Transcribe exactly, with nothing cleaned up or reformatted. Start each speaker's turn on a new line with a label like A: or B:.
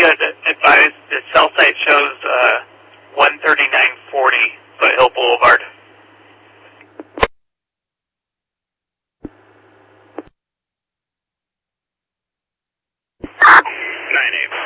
A: had advised the cell site shows uh, one thirty-nine forty Foothill Boulevard. nine eight.